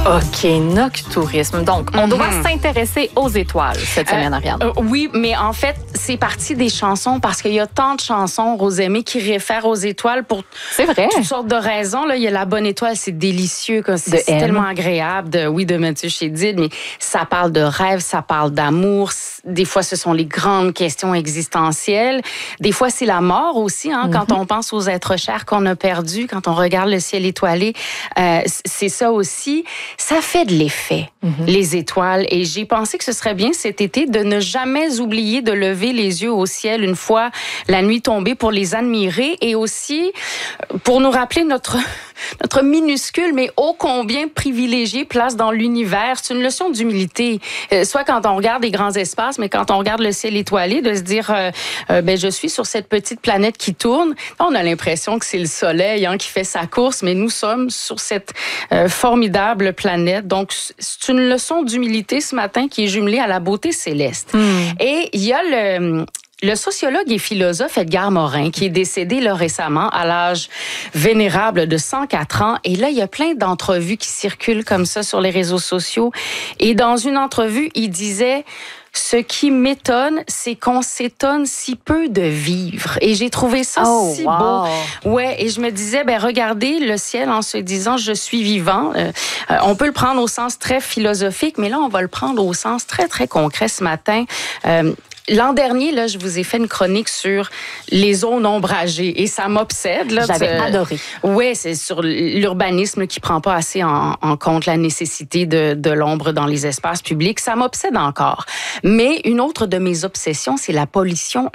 OK, noctourisme. Donc, on doit s'intéresser aux étoiles cette semaine, Ariane. Oui, mais en fait, c'est parti des chansons parce qu'il y a tant de chansons, Rosemée, qui réfèrent aux étoiles pour toutes sortes de raisons. Là, il y a La Bonne Étoile, c'est délicieux, c'est tellement agréable de Mathieu Chédid, mais ça parle de rêve, ça parle d'amour. Des fois, ce sont les grandes questions existentielles. Des fois, c'est la mort aussi, quand on pense aux êtres chers qu'on a perdus, quand on regarde le ciel étoilé. C'est ça aussi. Ça fait de l'effet, les étoiles. Et j'ai pensé que ce serait bien cet été de ne jamais oublier de lever les yeux au ciel une fois la nuit tombée pour les admirer et aussi pour nous rappeler notre minuscule, mais ô combien privilégiée place dans l'univers. C'est une leçon d'humilité. Soit quand on regarde des grands espaces, mais quand on regarde le ciel étoilé, de se dire, je suis sur cette petite planète qui tourne. On a l'impression que c'est le soleil qui fait sa course, mais nous sommes sur cette formidable planète. Donc, c'est une leçon d'humilité ce matin qui est jumelée à la beauté céleste. Et il y a le sociologue et philosophe Edgar Morin, qui est décédé là, récemment à l'âge vénérable de 104 ans. Et là, il y a plein d'entrevues qui circulent comme ça sur les réseaux sociaux. Et dans une entrevue, il disait... Ce qui m'étonne, c'est qu'on s'étonne si peu de vivre. Et j'ai trouvé ça si beau. Ouais, et je me disais, regardez le ciel en se disant, je suis vivant. On peut le prendre au sens très philosophique, mais là, on va le prendre au sens très, très concret ce matin. L'an dernier, là, je vous ai fait une chronique sur les zones ombragées et ça m'obsède. Là, j'avais adoré. Oui, c'est sur l'urbanisme qui prend pas assez en compte la nécessité de l'ombre dans les espaces publics. Ça m'obsède encore. Mais une autre de mes obsessions, c'est la pollution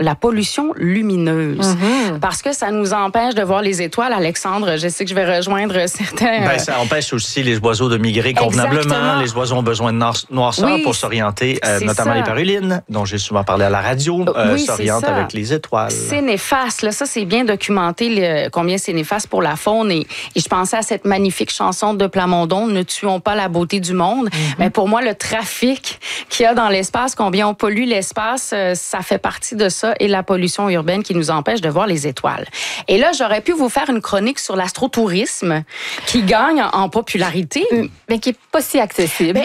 lumineuse. Parce que ça nous empêche de voir les étoiles. Alexandre, je sais que je vais rejoindre certains... ça empêche aussi les oiseaux de migrer convenablement. Exactement. Les oiseaux ont besoin de noirceur pour s'orienter, notamment les parulines, dont j'ai souvent parlé à la radio, s'orientent avec les étoiles. C'est néfaste. Là. Ça, c'est bien documenté combien c'est néfaste pour la faune. Et je pensais à cette magnifique chanson de Plamondon, « Ne tuons pas la beauté du monde ». Mais pour moi, le trafic qu'il y a dans l'espace, combien on pollue l'espace, ça fait partie de ça. Et la pollution urbaine qui nous empêche de voir les étoiles. Et là, j'aurais pu vous faire une chronique sur l'astrotourisme qui gagne en popularité. Mais qui n'est pas si accessible.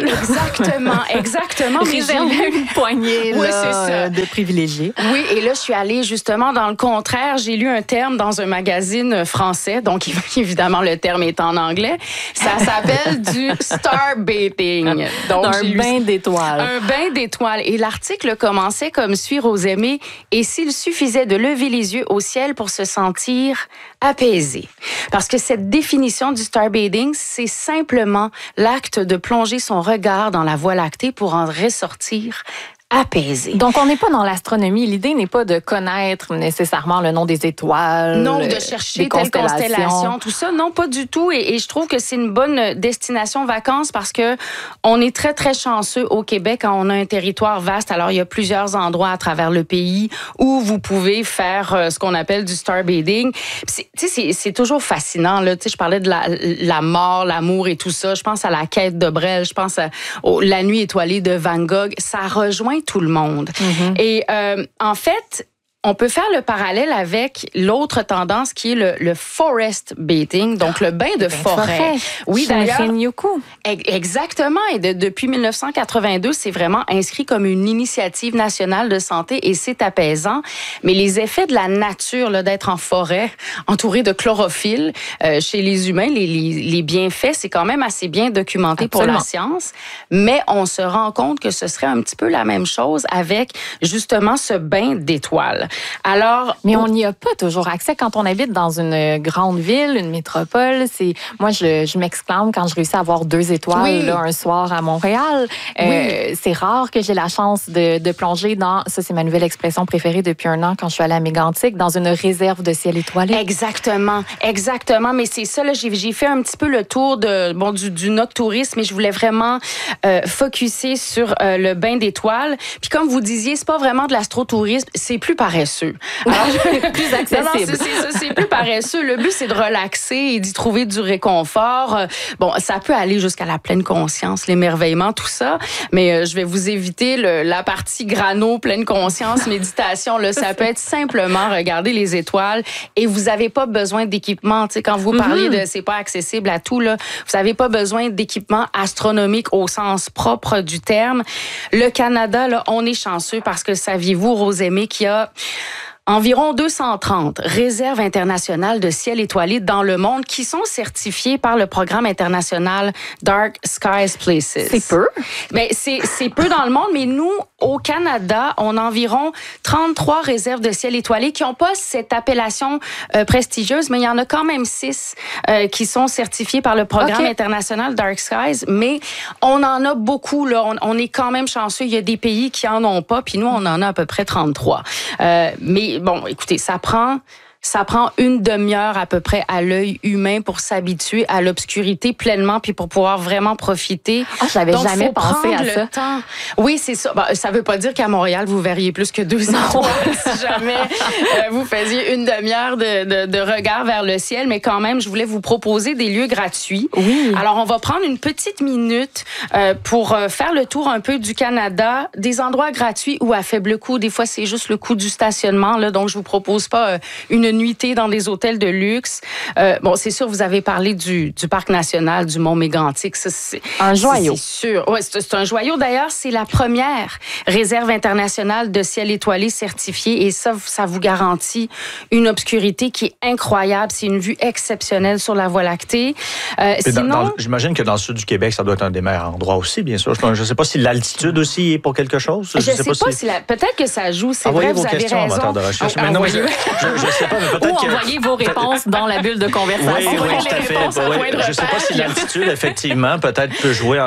Exactement. Réservé à une poignée de privilégiés. Oui, et là, je suis allée justement dans le contraire. J'ai lu un terme dans un magazine français, donc évidemment, le terme est en anglais. Ça s'appelle du starbaiting. Donc, un bain d'étoiles. Un bain d'étoiles. Et l'article commençait comme suit, Rosemée. Et s'il suffisait de lever les yeux au ciel pour se sentir apaisé. Parce que cette définition du starbaiting, c'est simplement l'acte de plonger son regard dans la Voie lactée pour en ressortir apaisé. Donc, on n'est pas dans l'astronomie. L'idée n'est pas de connaître nécessairement le nom des étoiles. Non, de chercher telle constellation, tout ça. Non, pas du tout. Et je trouve que c'est une bonne destination vacances parce que on est très, très chanceux au Québec quand on a un territoire vaste. Alors, il y a plusieurs endroits à travers le pays où vous pouvez faire ce qu'on appelle du starbaiting. C'est toujours fascinant. Là. Je parlais de la mort, l'amour et tout ça. Je pense à La Quête de Brel. Je pense à La Nuit étoilée de Van Gogh. Ça rejoint tout le monde. Et en fait, on peut faire le parallèle avec l'autre tendance qui est le forest bathing, donc le bain de forêt. Oui, d'ailleurs. Exactement. Et depuis 1982, c'est vraiment inscrit comme une initiative nationale de santé et c'est apaisant. Mais les effets de la nature, là, d'être en forêt, entouré de chlorophylle, chez les humains, les bienfaits, c'est quand même assez bien documenté pour la science. Mais on se rend compte que ce serait un petit peu la même chose avec justement ce bain d'étoiles. Alors, mais on n'y a pas toujours accès quand on habite dans une grande ville, une métropole. Moi, je m'exclame quand je réussis à avoir 2 étoiles là, un soir à Montréal. C'est rare que j'ai la chance de plonger dans, ça c'est ma nouvelle expression préférée depuis 1 an quand je suis allée à Mégantic, dans une réserve de ciel étoilé. Exactement. Mais c'est ça, là, j'ai fait un petit peu le tour du noctourisme et je voulais vraiment focusser sur le bain d'étoiles. Puis comme vous disiez, c'est pas vraiment de l'astrotourisme, c'est plus pareil. paresseux. Alors, plus accessible. C'est plus paresseux. Le but, c'est de relaxer et d'y trouver du réconfort. Bon, ça peut aller jusqu'à la pleine conscience, l'émerveillement, tout ça, mais je vais vous éviter la partie grano, pleine conscience, méditation. Là, ça peut être simplement regarder les étoiles et vous n'avez pas besoin d'équipement. Tu sais, quand vous parliez de c'est pas accessible à tout, là, vous n'avez pas besoin d'équipement astronomique au sens propre du terme. Le Canada, là, on est chanceux parce que saviez-vous, Rosemée, qu'il y a environ 230 réserves internationales de ciel étoilé dans le monde qui sont certifiées par le programme international Dark Skies Places. C'est peu? Ben, c'est peu dans le monde, mais nous, au Canada, on a environ 33 réserves de ciel étoilé qui n'ont pas cette appellation prestigieuse, mais il y en a quand même 6 qui sont certifiées par le programme international Dark Skies. Mais on en a beaucoup, là. On est quand même chanceux. Il y a des pays qui en ont pas, puis nous, on en a à peu près 33. Mais bon, écoutez, ça prend une demi-heure à peu près à l'œil humain pour s'habituer à l'obscurité pleinement puis pour pouvoir vraiment profiter. Ah, j'avais jamais pensé à ça. Temps. Oui, c'est ça. Ben, ça veut pas dire qu'à Montréal, vous verriez plus que 2 étoiles si jamais vous faisiez une demi-heure de regard vers le ciel. Mais quand même, je voulais vous proposer des lieux gratuits. Oui. Alors, on va prendre une petite minute pour faire le tour un peu du Canada, des endroits gratuits ou à faible coût. Des fois, c'est juste le coût du stationnement. Là, donc, je vous propose pas une nuitée dans des hôtels de luxe. Bon, c'est sûr, vous avez parlé du Parc national du Mont-Mégantic. Ça, c'est un joyau. C'est sûr. Ouais, c'est un joyau. D'ailleurs, c'est la première réserve internationale de ciel étoilé certifiée et ça vous garantit une obscurité qui est incroyable. C'est une vue exceptionnelle sur la Voie lactée. Sinon, j'imagine que dans le sud du Québec, ça doit être un des meilleurs endroits aussi, bien sûr. Je ne sais pas si l'altitude aussi est pour quelque chose. Je sais pas si peut-être que ça joue. C'est vrai, vous avez raison. Moteur de recherche. Mais non, je sais pas. Ou envoyez vos réponses dans la bulle de conversation. Oui, tout à fait. Je ne sais pas si l'altitude, effectivement, peut-être peut jouer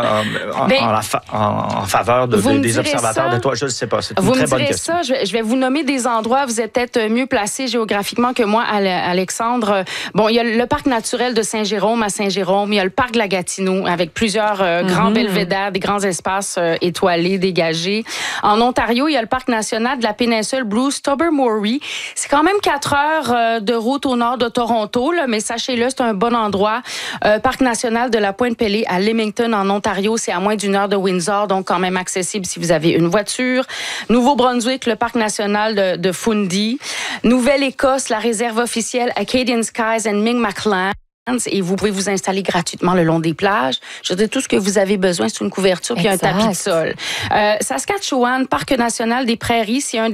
en faveur des observateurs d'étoiles. Je ne sais pas. C'est une très bonne question. Ça, je vais vous nommer des endroits. Vous êtes peut-être mieux placés géographiquement que moi, Alexandre. Bon, il y a le parc naturel de Saint-Jérôme à Saint-Jérôme. Il y a le parc de la Gatineau avec plusieurs grands belvédères, des grands espaces étoilés, dégagés. En Ontario, il y a le parc national de la péninsule Bruce Tobermory. C'est quand même 4 heures de route au nord de Toronto, là, mais sachez-le, c'est un bon endroit. Parc national de la Pointe-Pelée à Leamington, en Ontario, c'est à moins d'1 heure de Windsor, donc quand même accessible si vous avez une voiture. Nouveau-Brunswick, le parc national de Fundy. Nouvelle-Écosse, la réserve officielle Acadian Skies and Mi'kmaq. Et vous pouvez vous installer gratuitement le long des plages. Je veux dire, tout ce que vous avez besoin, c'est une couverture puis un tapis de sol. Saskatchewan, Parc national des Prairies, c'est un